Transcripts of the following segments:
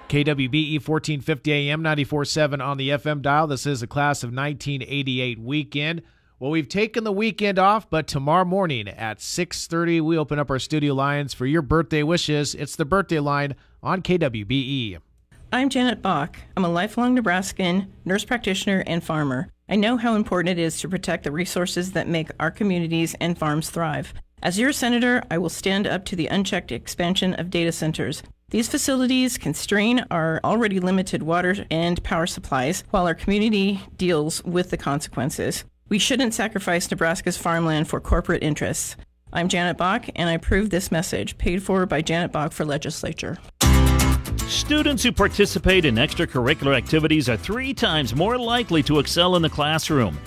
KWBE 1450 AM, 94.7 on the FM dial. This is a class of 1988 weekend. Well, we've taken the weekend off, but tomorrow morning at 6:30, we open up our studio lines for your birthday wishes. It's the birthday line on KWBE. I'm Janet Bach. I'm a lifelong Nebraskan, nurse practitioner, and farmer. I know how important it is to protect the resources that make our communities and farms thrive. As your senator, I will stand up to the unchecked expansion of data centers. These facilities constrain our already limited water and power supplies while our community deals with the consequences. We shouldn't sacrifice Nebraska's farmland for corporate interests. I'm Janet Bach, and I approve this message, paid for by Janet Bach for Legislature. Students who participate in extracurricular activities are 3 times more likely to excel in the classroom.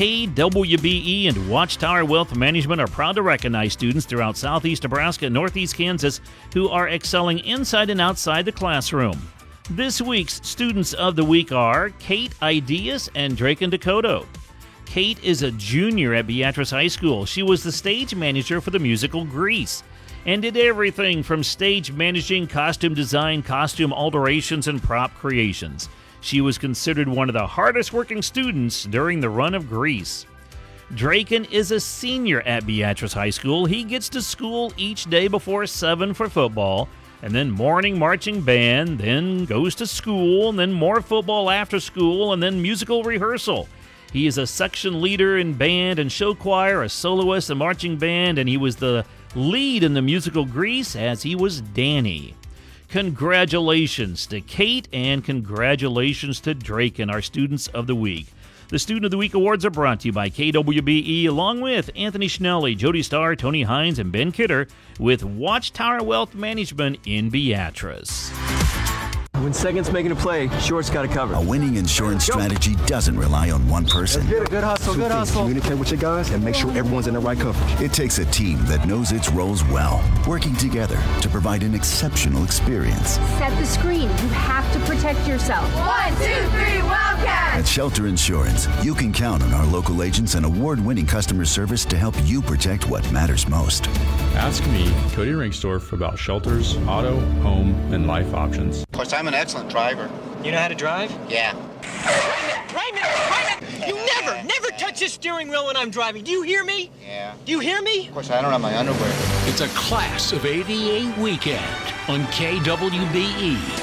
KWBE and Watchtower Wealth Management are proud to recognize students throughout southeast Nebraska and northeast Kansas who are excelling inside and outside the classroom. This week's Students of the Week are Kate Ideas and Draken Dakota. Kate is a junior at Beatrice High School. She was the stage manager for the musical Grease and did everything from stage managing, costume design, costume alterations, and prop creations. She was considered one of the hardest working students during the run of Grease. Draken is a senior at Beatrice High School. He gets to school each day before 7 for football, and then morning marching band, then goes to school, and then more football after school, and then musical rehearsal. He is a section leader in band and show choir, a soloist in marching band, and he was the lead in the musical Grease as he was Danny. Congratulations to Kate and congratulations to Draken, our Students of the Week. The Student of the Week Awards are brought to you by KWBE along with Anthony Schnelly, Jody Starr, Tony Hines, and Ben Kidder with Watchtower Wealth Management in Beatrice. When second's making a play, short's got to cover. A winning insurance strategy doesn't rely on one person. Good hustle, good hustle. Communicate with your guys and make sure everyone's in the right coverage. It takes a team that knows its roles well, working together to provide an exceptional experience. Set the screen. You have to protect yourself. 1, 2, 3, Wildcats! At Shelter Insurance, you can count on our local agents and award-winning customer service to help you protect what matters most. Ask me, Cody Ringstorff, about shelters, auto, home, and life options. Of course, I'm an excellent driver. You know how to drive? Yeah. Raymond! You never touch the steering wheel when I'm driving. Do you hear me? Yeah. Do you hear me? Of course, I don't have my underwear. It's a Class of 88 weekend on KWBE.